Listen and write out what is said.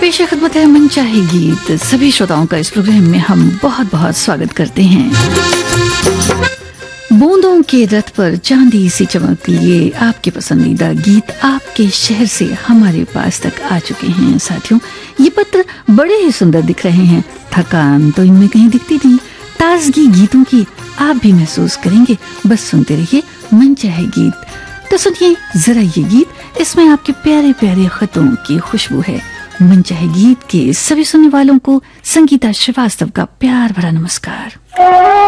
पेश खिदमत है मन चाहे गीत। सभी श्रोताओं का इस प्रोग्राम में हम बहुत बहुत स्वागत करते हैं। बूंदों के रथ पर चांदी सी चमक लिए आपके पसंदीदा गीत आपके शहर से हमारे पास तक आ चुके हैं। साथियों, ये पत्र बड़े ही सुंदर दिख रहे हैं। थकान तो इनमें कहीं दिखती नहीं। ताजगी गीतों की आप भी महसूस करेंगे। बस सुनते रहिए मन चाहे गीत। तो सुनिए जरा ये गीत, इसमें आपके प्यारे प्यारे खतों की खुशबू है। मन चाहे गीत के सभी सुनने वालों को संगीता श्रीवास्तव का प्यार भरा नमस्कार।